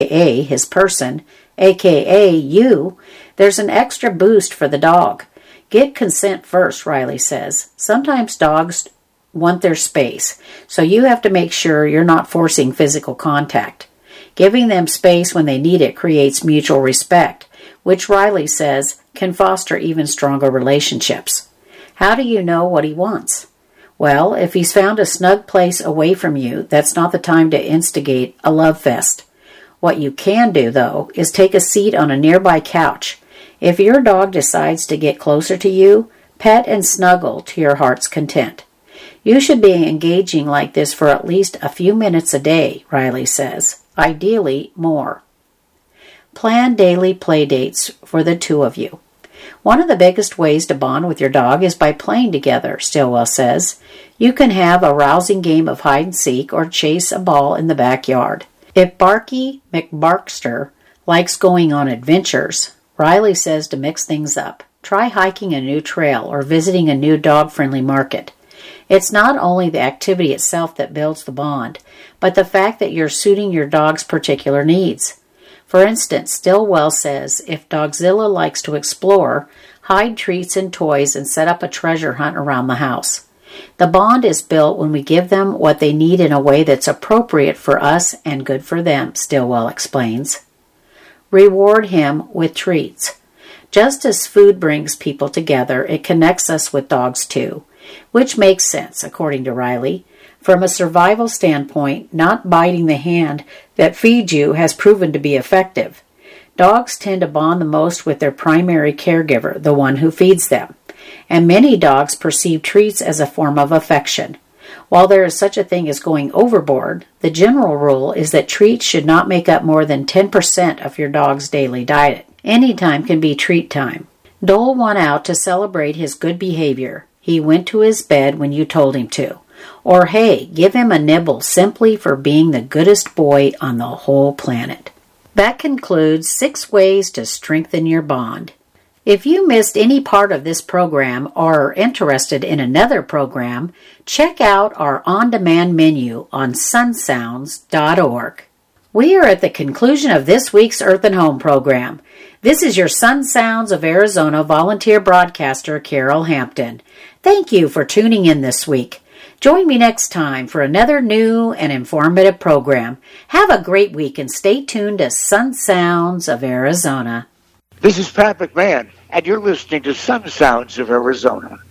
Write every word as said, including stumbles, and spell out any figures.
aka his person, aka you, there's an extra boost for the dog. Get consent first, Riley says. Sometimes dogs want their space, so you have to make sure you're not forcing physical contact. Giving them space when they need it creates mutual respect, which Riley says can foster even stronger relationships. How do you know what he wants? Well, if he's found a snug place away from you, that's not the time to instigate a love fest. What you can do, though, is take a seat on a nearby couch. If your dog decides to get closer to you, pet and snuggle to your heart's content. You should be engaging like this for at least a few minutes a day, Riley says. Ideally, more. Plan daily play dates for the two of you. One of the biggest ways to bond with your dog is by playing together, Stillwell says. You can have a rousing game of hide-and-seek or chase a ball in the backyard. If Barky McBarkster likes going on adventures, Riley says to mix things up. Try hiking a new trail or visiting a new dog-friendly market. It's not only the activity itself that builds the bond, but the fact that you're suiting your dog's particular needs. For instance, Stillwell says if Dogzilla likes to explore, hide treats and toys and set up a treasure hunt around the house. The bond is built when we give them what they need in a way that's appropriate for us and good for them, Stillwell explains. Reward him with treats. Just as food brings people together, it connects us with dogs too, which makes sense, according to Riley. From a survival standpoint, not biting the hand that feeds you has proven to be effective. Dogs tend to bond the most with their primary caregiver, the one who feeds them, and many dogs perceive treats as a form of affection. While there is such a thing as going overboard, the general rule is that treats should not make up more than ten percent of your dog's daily diet. Any time can be treat time. Dole won out to celebrate his good behavior. He went to his bed when you told him to. Or, hey, give him a nibble simply for being the goodest boy on the whole planet. That concludes six ways to strengthen your bond. If you missed any part of this program or are interested in another program, check out our on-demand menu on sun sounds dot org. We are at the conclusion of this week's Earth and Home program. This is your Sun Sounds of Arizona volunteer broadcaster, Carol Hampton. Thank you for tuning in this week. Join me next time for another new and informative program. Have a great week and stay tuned to Sun Sounds of Arizona. This is Pat McMahon, and you're listening to Sun Sounds of Arizona.